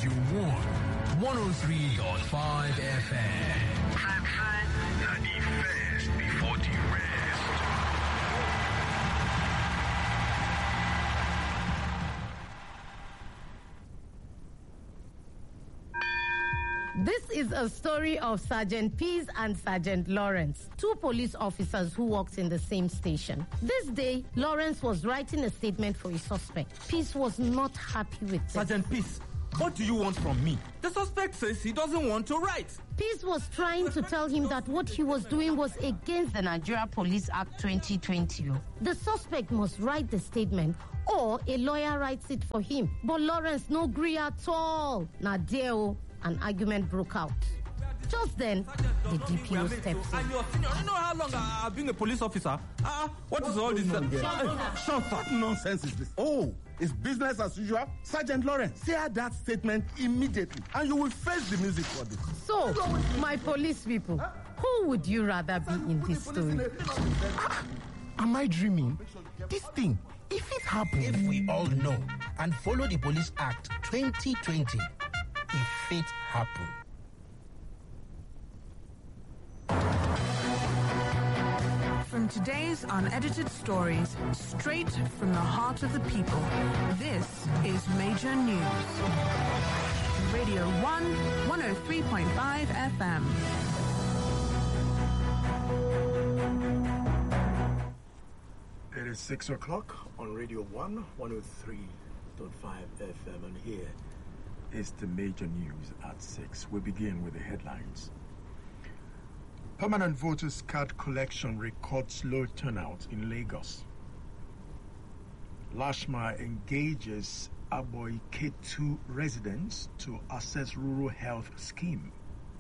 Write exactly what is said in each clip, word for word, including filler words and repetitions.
Radio one, one oh three point five F M. Fanfan, and the first before the rest. This is a story of Sergeant Peace and Sergeant Lawrence, two police officers who worked in the same station. This day, Lawrence was writing a statement for a suspect. Peace was not happy with it. Sergeant Peace, what do you want from me? The suspect says he doesn't want to write. Peace was trying to tell him that what he was doing was against the Nigeria Police Act twenty twenty. The suspect must write the statement or a lawyer writes it for him. But Lawrence no agree at all. Nadeo. An argument broke out. Just then, the D P O stepped in. I'm your senior. You know how long I've been a police officer? Ah, uh, what What's is all this? Shut What nonsense is this? Oh, it's business as usual. Sergeant Lawrence, say that statement immediately, and you will face the music for this. So, my police people, huh? Who would you rather be in this story? Am I dreaming? This thing, if it happens, if we all know and follow the Police Act twenty twenty. If it happen. From today's unedited stories, straight from the heart of the people, this is Major News. Radio one, one oh three point five F M. It is six o'clock on Radio one, one oh three point five F M, and here is the major news at six. We begin with the headlines. Permanent voters' card collection records low turnout in Lagos. Lashma engages Aboy K two residents to access rural health scheme.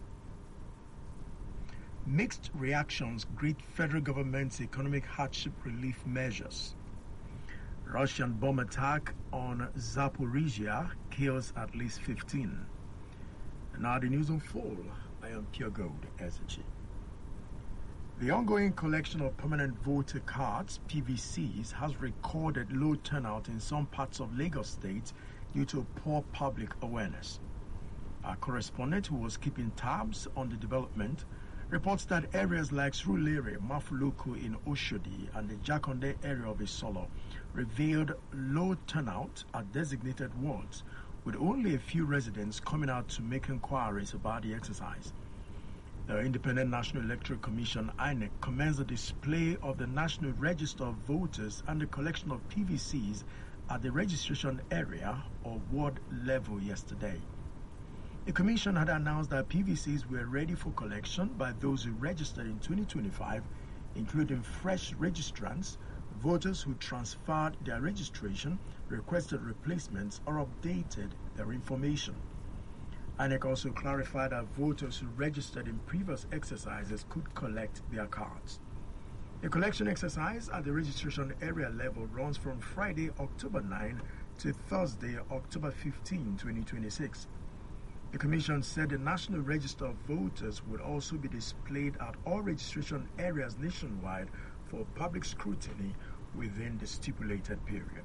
Mixed reactions greet federal government's economic hardship relief measures. Russian bomb attack on Zaporizhia kills at least fifteen. Now the news on full. I am Pure Gold Ezechi. The ongoing collection of permanent voter cards, P V Cs, has recorded low turnout in some parts of Lagos State due to poor public awareness. Our correspondent, who was keeping tabs on the development, reports that areas like Surulere, Mafuluku in Oshodi, and the Jakonde area of Isolo revealed low turnout at designated wards, with only a few residents coming out to make inquiries about the exercise. The Independent National Electoral Commission, I N E C, commenced the display of the National Register of Voters and the collection of P V Cs at the registration area or ward level yesterday. The Commission had announced that P V Cs were ready for collection by those who registered in twenty twenty-five, including fresh registrants, voters who transferred their registration, requested replacements, or updated their information. I N E C also clarified that voters who registered in previous exercises could collect their cards. The collection exercise at the registration area level runs from Friday, October ninth to Thursday, October fifteenth, twenty twenty-six. The Commission said the National Register of Voters would also be displayed at all registration areas nationwide for public scrutiny within the stipulated period.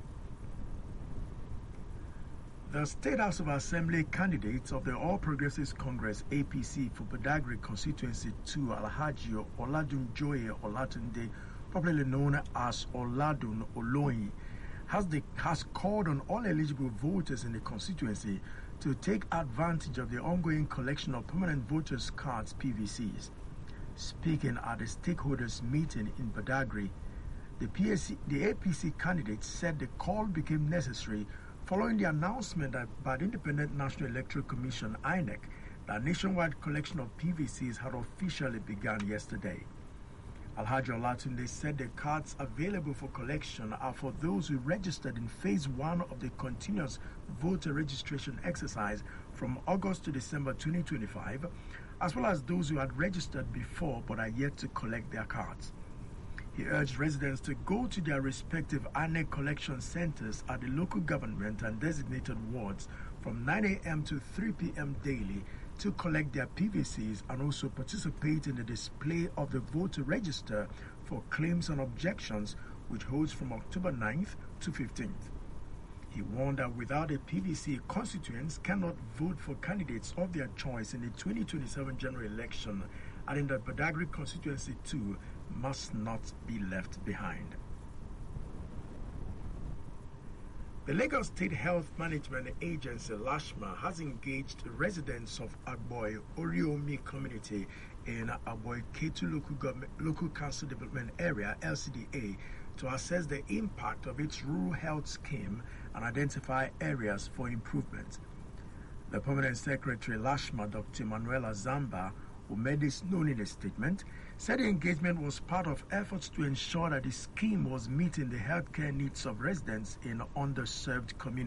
The State House of Assembly candidates of the All Progressives Congress A P C for Badagry Constituency two, Alhaji Oladunjoye Olatunde, popularly known as Oladun Oloyin, has, the, has called on all eligible voters in the constituency to take advantage of the ongoing collection of permanent voters' cards, P V Cs. Speaking at the stakeholders meeting in Badagry, the, P S C, the A P C candidates said the call became necessary following the announcement that by the Independent National Electoral Commission, I N E C, that nationwide collection of P V Cs had officially begun yesterday. Alhaji Olatunde said the cards available for collection are for those who registered in phase one of the continuous voter registration exercise from August to December twenty twenty-five, as well as those who had registered before but are yet to collect their cards. He urged residents to go to their respective I N E C collection centers at the local government and designated wards from nine a.m. to three p.m. daily to collect their P V Cs and also participate in the display of the voter register for claims and objections, which holds from October ninth to fifteenth. He warned that without a P V C, constituents cannot vote for candidates of their choice in the twenty twenty-seven general election, adding that Badagry constituency too must not be left behind. The Lagos State Health Management Agency, LASHMA, has engaged residents of Agboy Oriomi community in Agboy Ketu local, government, local council development area, L C D A, to assess the impact of its rural health scheme and identify areas for improvement. The Permanent Secretary, LASHMA, Doctor Manuela Zamba, who made this known in a statement, said the engagement was part of efforts to ensure that the scheme was meeting the healthcare needs of residents in underserved communities.